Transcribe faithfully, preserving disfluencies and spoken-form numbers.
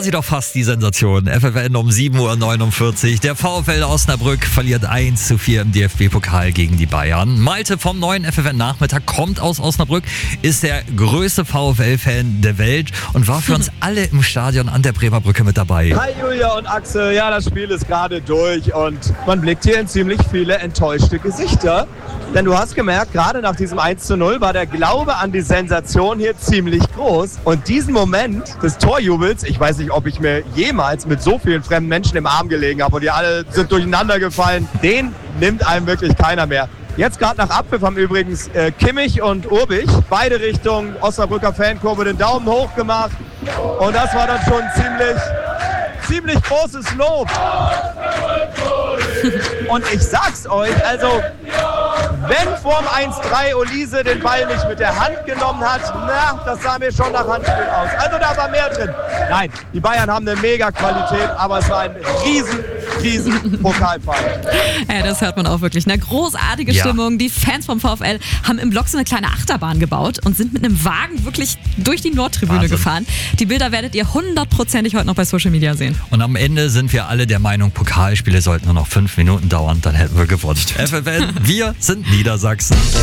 sie doch fast, die Sensation. F F N um sieben Uhr neunundvierzig. Der VfL Osnabrück verliert eins zu vier im D F B-Pokal gegen die Bayern. Malte vom neuen F F N-Nachmittag kommt aus Osnabrück, ist der größte VfL-Fan der Welt und war für uns alle im Stadion an der Bremer Brücke mit dabei. Hi Julia und Axel, ja, das Spiel ist gerade durch und man blickt hier in ziemlich viele enttäuschte Gesichter. Denn du hast gemerkt, gerade nach diesem eins zu null war der Glaube an die Sensation hier ziemlich groß. Und diesen Moment des Torjubels, ich weiß nicht, ob ich mir jemals mit so vielen fremden Menschen im Arm gelegen habe und die alle sind durcheinander gefallen, den nimmt einem wirklich keiner mehr. Jetzt gerade nach Abpfiff haben übrigens äh, Kimmich und Urbich beide Richtungen Osnabrücker Fankurve den Daumen hoch gemacht. Und das war dann schon ziemlich, ziemlich großes Lob. Und ich sag's euch, also wenn vorm eins drei Olise den Ball nicht mit der Hand genommen hat, na, das sah mir schon nach Handspiel aus. Also da war mehr drin. Nein, die Bayern haben eine Mega-Qualität, aber es war ein riesen, riesen Pokalfight. Ja, das hört man auch wirklich. Eine großartige Ja. Stimmung. Die Fans vom VfL haben im Block so eine kleine Achterbahn gebaut und sind mit einem Wagen wirklich durch die Nordtribüne Wahnsinn. gefahren. Die Bilder werdet ihr hundertprozentig heute noch bei Social Media sehen. Und am Ende sind wir alle der Meinung, Pokalspiele sollten nur noch fünf Minuten dauern, dann hätten wir gewonnen. F F N, wir sind Niedersachsen.